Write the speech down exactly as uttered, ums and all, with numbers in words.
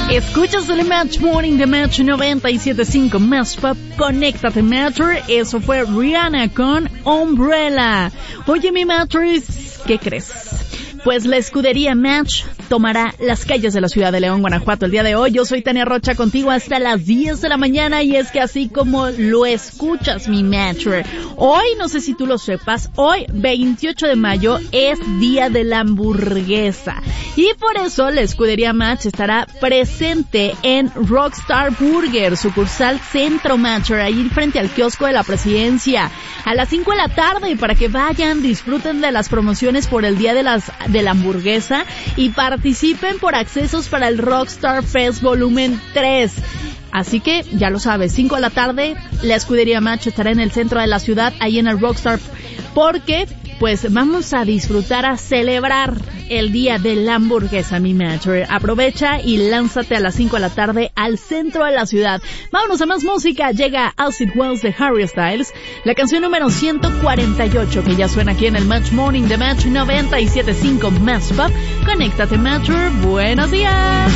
Escuchas el Match Morning de Match noventa y siete punto cinco Más Pop, conéctate Matcher. Eso fue Rihanna con Umbrella. Oye mi Matchers, ¿qué crees? Pues la escudería Match tomará las calles de la ciudad de León, Guanajuato el día de hoy. Yo soy Tania Rocha contigo hasta las diez de la mañana y es que así como lo escuchas, mi Matcher, hoy, no sé si tú lo sepas, hoy veintiocho de mayo es día de la hamburguesa y por eso la escudería Match estará presente en Rockstar Burger, sucursal Centro Matcher, ahí frente al kiosco de la Presidencia, a las cinco de la tarde para que vayan, disfruten de las promociones por el día de las de la hamburguesa y participen por accesos para el Rockstar Fest Volumen tres. Así que, ya lo sabes, cinco de la tarde, la escudería Match estará en el centro de la ciudad, ahí en el Rockstar, porque, pues, vamos a disfrutar, a celebrar el día de la hamburguesa, mi Match. Aprovecha y lánzate a las cinco de la tarde al centro de la ciudad. Vámonos a más música. Llega As It Was de Harry Styles, la canción número ciento cuarenta y ocho, que ya suena aquí en el Match Morning de Match noventa y siete punto cinco Más Pop. Conéctate, Matcher. Buenos días.